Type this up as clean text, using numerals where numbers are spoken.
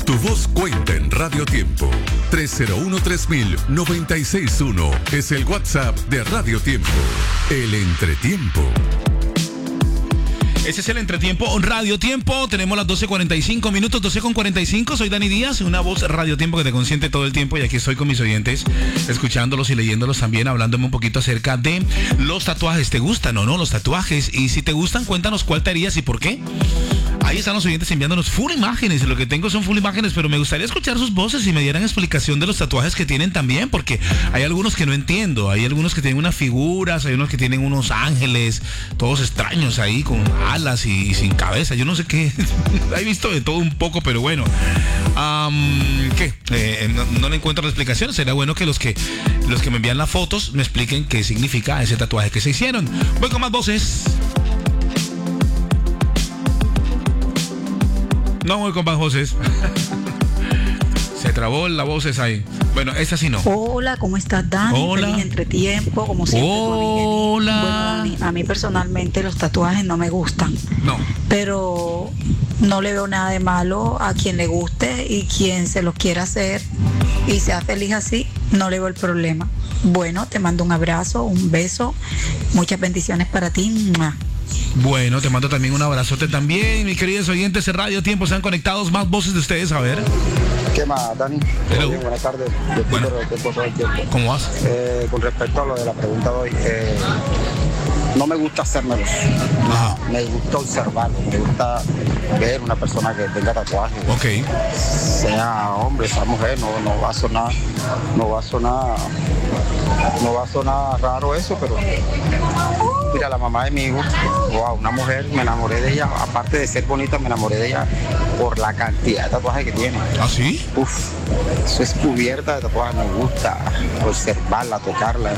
Tu voz cuenta en Radio Tiempo. 301-3000-961 es el WhatsApp de Radio Tiempo. El entretiempo. Ese es el entretiempo Radio Tiempo. Tenemos las 12:45 minutos, 12:45. Soy Dani Díaz, una voz Radio Tiempo que te consiente todo el tiempo. Y aquí estoy con mis oyentes, escuchándolos y leyéndolos también, hablándome un poquito acerca de los tatuajes. ¿Te gustan o no los tatuajes? Y si te gustan, cuéntanos cuál te harías y por qué. Ahí están los oyentes enviándonos full imágenes. Lo que tengo son full imágenes, pero me gustaría escuchar sus voces y me dieran explicación de los tatuajes que tienen también, porque hay algunos que no entiendo. Hay algunos que tienen unas figuras, hay unos que tienen unos ángeles, todos extraños ahí, con alas y sin cabeza. Yo no sé qué. He visto de todo un poco, pero bueno. ¿Qué? No le encuentro la explicación. Será bueno que los que me envían las fotos me expliquen qué significa ese tatuaje que se hicieron. Voy con más voces. No voy con más voces. Se trabó la voz esa ahí. Bueno, esa sí no. Hola, ¿cómo estás, Dani? Hola. Feliz entretiempo, como siempre. Hola. Bueno, a mí personalmente los tatuajes no me gustan. No. Pero no le veo nada de malo a quien le guste y quien se los quiera hacer y sea feliz así, no le veo el problema. Bueno, te mando un abrazo, un beso, muchas bendiciones para ti. ¡Mua! Bueno, te mando también un abrazote también, mis queridos oyentes de Radio Tiempo. Se han conectados más voces de ustedes, a ver. ¿Qué más, Dani? Hello. Bien, buenas tardes. Yo Bueno. todo el tiempo. ¿Cómo vas? Con respecto a lo de la pregunta de hoy, no me gusta hacérmelos. Ajá. Me gusta observarlo. Me gusta ver una persona que tenga tatuajes. Ok. Sea hombre, sea mujer, no va a sonar raro eso, pero mira, la mamá de mi hijo, wow, una mujer, me enamoré de ella, aparte de ser bonita, me enamoré de ella por la cantidad de tatuajes que tiene. ¿Ah, sí? Uf, eso es cubierta de tatuajes, me gusta observarla, tocarla.